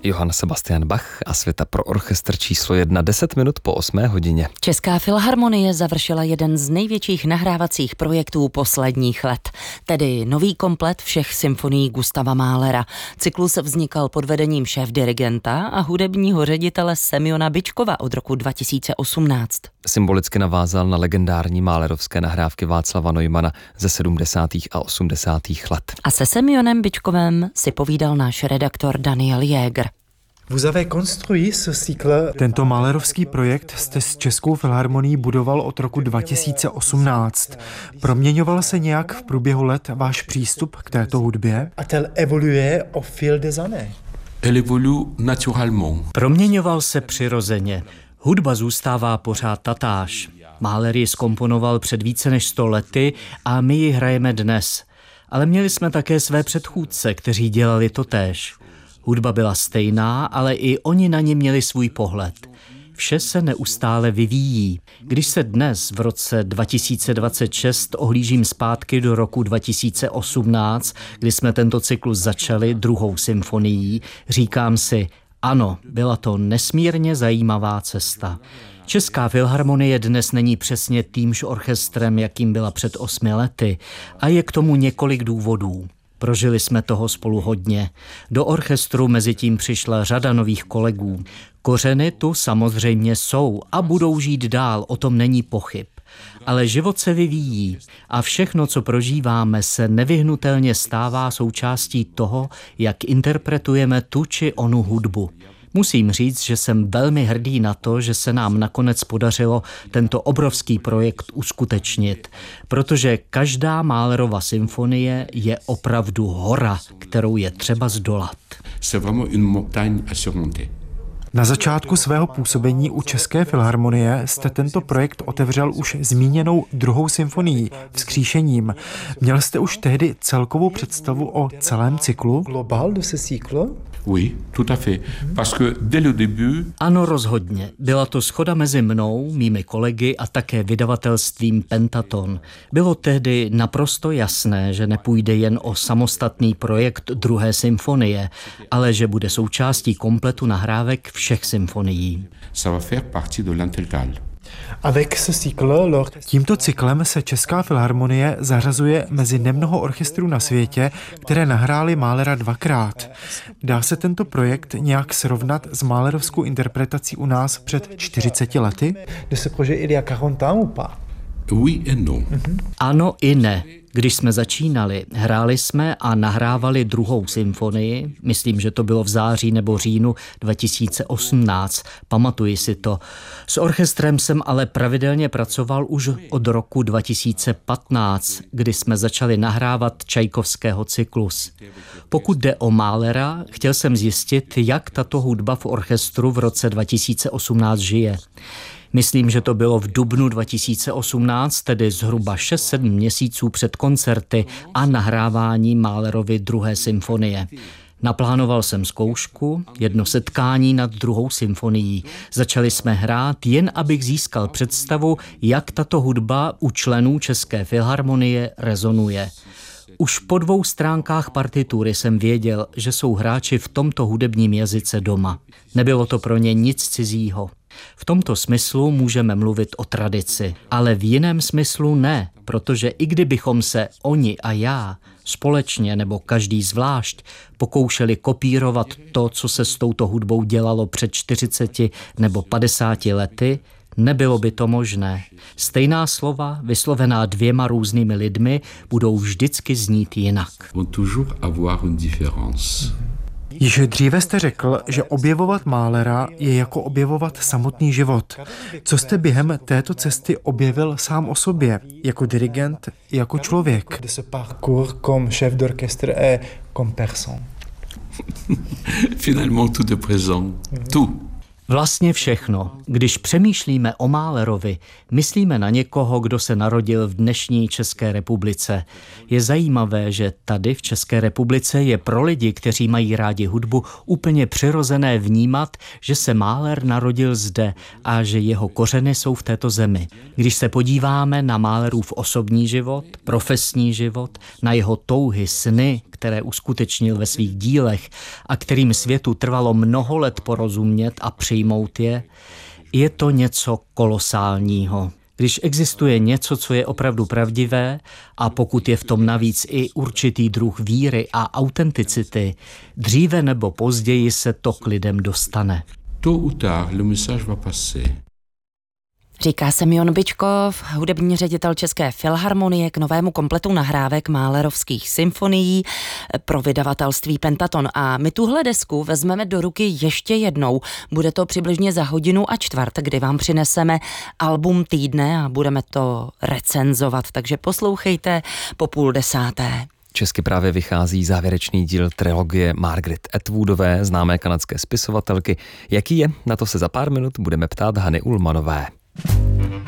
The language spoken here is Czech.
Johann Sebastian Bach a Světa pro orchestr číslo 1, 10 minut po 8 hodině. Česká filharmonie završila jeden z největších nahrávacích projektů posledních let, tedy nový komplet všech symfonií Gustava Mahlera. Cyklus vznikal pod vedením šéfdirigenta a hudebního ředitele Semjona Byčkova od roku 2018. Symbolicky navázal na legendární mahlerovské nahrávky Václava Neumana ze 70. a 80. let. A se Semjonem Byčkovem si povídal náš redaktor Daniel Jäger. Tento mahlerovský projekt jste s Českou filharmonií budoval od roku 2018. Proměňoval se nějak v průběhu let váš přístup k této hudbě? Proměňoval se přirozeně. Hudba zůstává pořád tatáž. Mahler ji zkomponoval před více než 100 lety a my ji hrajeme dnes. Ale měli jsme také své předchůdce, kteří dělali totéž. Hudba byla stejná, ale i oni na ní měli svůj pohled. Vše se neustále vyvíjí. Když se dnes v roce 2026 ohlížím zpátky do roku 2018, kdy jsme tento cyklus začali druhou symfonií, říkám si, ano, byla to nesmírně zajímavá cesta. Česká filharmonie dnes není přesně týmž orchestrem, jakým byla před 8 lety, a je k tomu několik důvodů. Prožili jsme toho spolu hodně. Do orchestru mezitím přišla řada nových kolegů. Kořeny tu samozřejmě jsou a budou žít dál, o tom není pochyb. Ale život se vyvíjí a všechno, co prožíváme, se nevyhnutelně stává součástí toho, jak interpretujeme tu či onu hudbu. Musím říct, že jsem velmi hrdý na to, že se nám nakonec podařilo tento obrovský projekt uskutečnit, protože každá Mahlerova symfonie je opravdu hora, kterou je třeba zdolat. Na začátku svého působení u České filharmonie jste tento projekt otevřel už zmíněnou druhou symfonií, Vzkříšením. Měl jste už tehdy celkovou představu o celém cyklu? Ano, rozhodně. Byla to shoda mezi mnou, mými kolegy a také vydavatelstvím Pentaton. Bylo tehdy naprosto jasné, že nepůjde jen o samostatný projekt druhé symfonie, ale že bude součástí kompletu nahrávek všech symfonií. Tímto cyklem se Česká filharmonie zařazuje mezi nemnoho orchestrů na světě, které nahrály Mahlera 2krát. Dá se tento projekt nějak srovnat s mahlerovskou interpretací u nás před 40 lety? Ano i ne. Když jsme začínali, hráli jsme a nahrávali druhou symfonii, myslím, že to bylo v září nebo říjnu 2018, pamatuji si to. S orchestrem jsem ale pravidelně pracoval už od roku 2015, kdy jsme začali nahrávat Čajkovského cyklus. Pokud jde o Mahlera, chtěl jsem zjistit, jak tato hudba v orchestru v roce 2018 žije. Myslím, že to bylo v dubnu 2018, tedy zhruba 6-7 měsíců před koncerty a nahrávání Mahlerovy druhé symfonie. Naplánoval jsem zkoušku, jedno setkání nad druhou symfonií. Začali jsme hrát, jen abych získal představu, jak tato hudba u členů České filharmonie rezonuje. Už po 2 stránkách partitury jsem věděl, že jsou hráči v tomto hudebním jazyce doma. Nebylo to pro ně nic cizího. V tomto smyslu můžeme mluvit o tradici, ale v jiném smyslu ne, protože i kdybychom se oni a já společně nebo každý zvlášť pokoušeli kopírovat to, co se s touto hudbou dělalo před 40 nebo 50 lety, nebylo by to možné. Stejná slova, vyslovená 2 různými lidmi, budou vždycky znít jinak. Již dříve jste řekl, že objevovat Mahlera je jako objevovat samotný život. Co jste během této cesty objevil sám o sobě, jako dirigent, jako člověk? Finalement tout est présent. Tout. Vlastně všechno. Když přemýšlíme o Mahlerovi, myslíme na někoho, kdo se narodil v dnešní České republice. Je zajímavé, že tady v České republice je pro lidi, kteří mají rádi hudbu, úplně přirozené vnímat, že se Mahler narodil zde a že jeho kořeny jsou v této zemi. Když se podíváme na Mahlerův osobní život, profesní život, na jeho touhy, sny, které uskutečnil ve svých dílech a kterým světu trvalo mnoho let porozumět a přijmout je to něco kolosálního. Když existuje něco, co je opravdu pravdivé a pokud je v tom navíc i určitý druh víry a autenticity, dříve nebo později se to k lidem dostane. Tôt ou tard, le message va passer. Říká Semjon Byčkov, hudební ředitel České filharmonie k novému kompletu nahrávek málerovských symfonií pro vydavatelství Pentaton. A my tuhle desku vezmeme do ruky ještě jednou. Bude to přibližně za 1:15 hodiny, kdy vám přineseme album týdne a budeme to recenzovat. Takže poslouchejte po 9:30. Česky právě vychází závěrečný díl trilogie Margaret Atwoodové, známé kanadské spisovatelky. Jaký je? Na to se za pár minut budeme ptát Hany Ullmanové.